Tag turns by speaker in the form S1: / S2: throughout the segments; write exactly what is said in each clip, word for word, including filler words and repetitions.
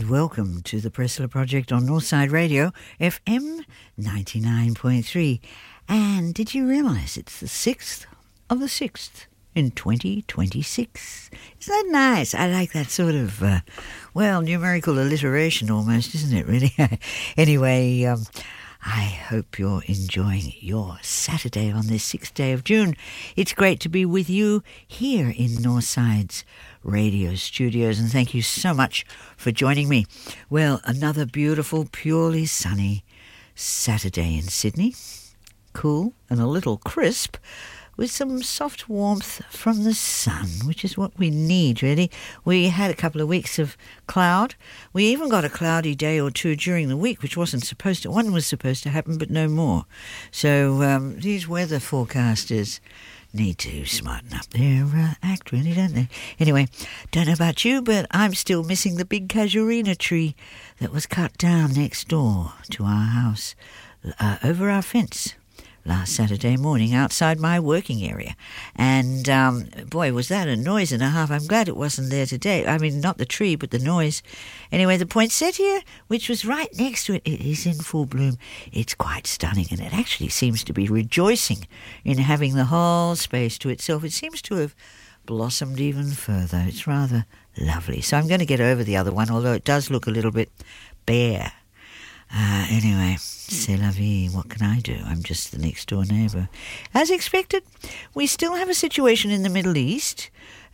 S1: welcome to the Priscilla Project on Northside Radio, F M ninety-nine point three. And did you realise it's the sixth of the sixth in twenty twenty-six? Isn't that nice? I like that sort of, uh, well, numerical alliteration almost, isn't it, really? Anyway, um, I hope you're enjoying your Saturday on this sixth day of June. It's great to be with you here in Northside's radio studios, and thank you so much for joining me. Well, another beautiful, purely sunny Saturday in Sydney. Cool and a little crisp, with some soft warmth from the sun, which is what we need, really. We had a couple of weeks of cloud. We even got a cloudy day or two during the week, which wasn't supposed to. One was supposed to happen, but no more. So um, these weather forecasters need to smarten up their uh, act, really, don't they? Anyway, don't know about you, but I'm still missing the big casuarina tree that was cut down next door to our house, uh, over our fence last Saturday morning outside my working area. And, um, boy, was that a noise and a half. I'm glad it wasn't there today. I mean, not the tree, but the noise. Anyway, the poinsettia, which was right next to it, it is in full bloom. It's quite stunning, and it actually seems to be rejoicing in having the whole space to itself. It seems to have blossomed even further. It's rather lovely. So I'm going to get over the other one, although it does look a little bit bare. Uh, anyway, c'est la vie. What can I do? I'm just the next door neighbour. As expected, we still have a situation in the Middle East.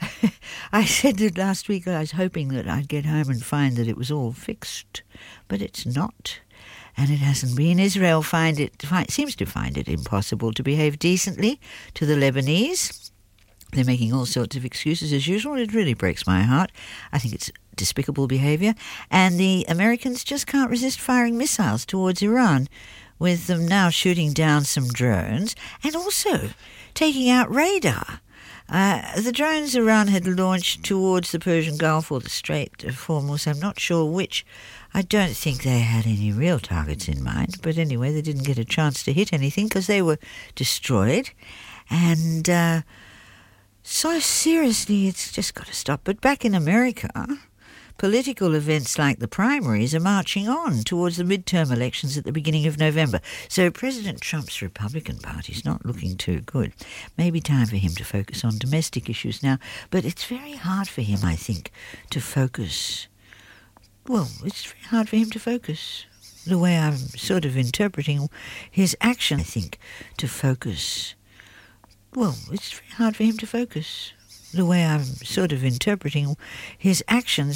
S1: I said that last week I was hoping that I'd get home and find that it was all fixed, but it's not. And it hasn't been. Israel find it find, seems to find it impossible to behave decently to the Lebanese. They're making all sorts of excuses as usual. It really breaks my heart. I think it's despicable behaviour. And the Americans just can't resist firing missiles towards Iran, with them now shooting down some drones and also taking out radar. Uh, the drones Iran had launched towards the Persian Gulf or the Strait of Hormuz, I'm not sure which. I don't think they had any real targets in mind, but anyway, they didn't get a chance to hit anything because they were destroyed. And uh, so seriously, it's just got to stop. But back in America, political events like the primaries are marching on towards the midterm elections at the beginning of November. So President Trump's Republican Party is not looking too good. Maybe time for him to focus on domestic issues now. But it's very hard for him, I think, to focus. Well, it's very hard for him to focus. The way I'm sort of interpreting his action, I think, to focus. Well, it's very hard for him to focus. The way I'm sort of interpreting his actions